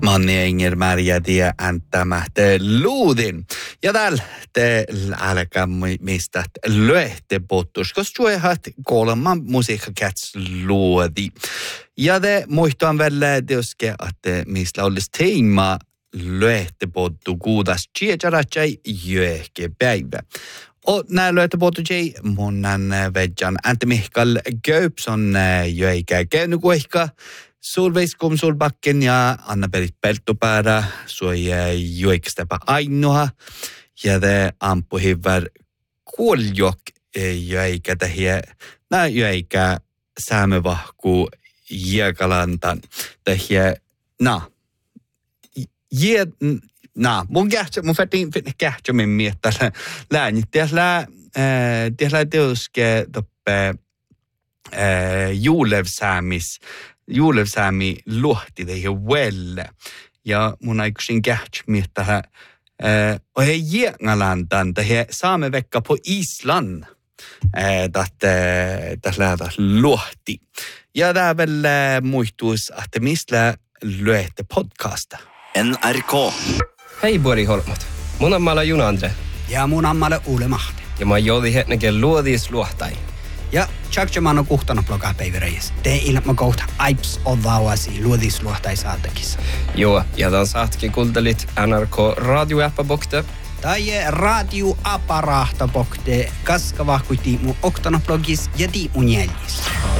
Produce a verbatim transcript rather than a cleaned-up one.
Manni Inger Märjätiä ääntämähtä luudin. Ja täällä te älkää mistä löhte pottus, koska suojahat kolman musiikkakäts luodi. Ja te muistaan vielä tietysti, että mistä olisi teema löhte pottu kuudas tjejaratsai jöhke päivä. Och när löhte pottu tjej monan vedjan Antti Mihkal Göpson jöikä käynykuihka. Solveiskom Solbacken ja Anna-Berit Peltopäärä, suoja juokstapa ainoa, ja te ampuhivar kuoljok jäikä tähiä, nää jäikä säämövahku jääkalantan tähiä, na, jää, na, mun kähtsä, mun fätin kähtsämin miettä läänit, tiedä, tiedä teoske toppe juulevsäämis, Juulevsäämi luhti teihin välle. Ja mun aikuisin kähtsä miettä, och he jängalantan tähän saamme vekka på Island. Tätä lähdä luhti. Ja tää väl muistuus, että mistä löhte podcasta. N R K. Hei Bori Holmot. Mun ammalla Juna Andre. Ja mun ammalla Uule Mahti. Ja mä joudi hetnäkin luodis luohtai. Ja tjakjaman on kuhtana blogaa päiväreis. Te ilma kohta aips odvaavasi luodis luohtai saatakissa. Joo, ja tämän saatkin kuuntelit N R K radioäppäbokte. Tai radioaparahtabokte, kaska vahkuiti mun oktana blogis ja tii mun jäljis.